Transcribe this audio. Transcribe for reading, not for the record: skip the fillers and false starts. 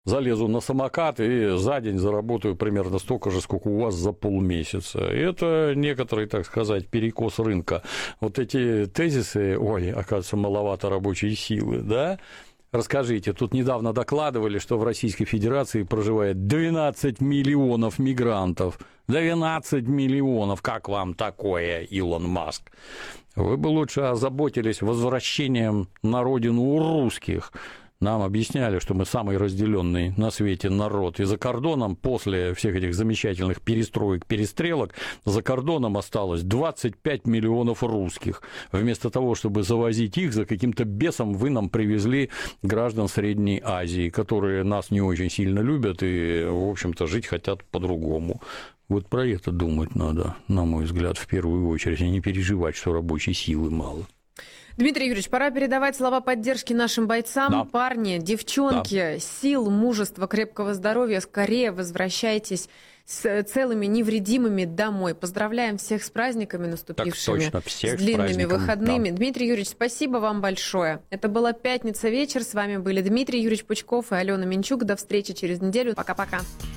залезу на самокат и за день заработаю примерно столько же, сколько у вас за полмесяца. Это некоторый, так сказать, перекос рынка. Вот эти тезисы, ой, оказывается, маловато рабочей силы, да? Расскажите, тут недавно докладывали, что в Российской Федерации проживает 12 миллионов мигрантов. 12 миллионов, как вам такое, Илон Маск? Вы бы лучше озаботились возвращением на родину русских. Нам объясняли, что мы самый разделенный на свете народ. И за кордоном, после всех этих замечательных перестроек, перестрелок, за кордоном осталось 25 миллионов русских. Вместо того, чтобы завозить их, за каким-то бесом вы нам привезли граждан Средней Азии, которые нас не очень сильно любят и, в общем-то, жить хотят по-другому. Вот про это думать надо, на мой взгляд, в первую очередь, а не переживать, что рабочей силы мало. Дмитрий Юрьевич, пора передавать слова поддержки нашим бойцам. Да. Парни, девчонки, сил, мужества, крепкого здоровья. Скорее возвращайтесь целыми, невредимыми домой. Поздравляем всех с праздниками наступившими, так точно, всех с длинными выходными. Да. Дмитрий Юрьевич, спасибо вам большое. Это была «Пятница вечер». С вами были Дмитрий Юрьевич Пучков и Алена Минчук. До встречи через неделю. Пока-пока.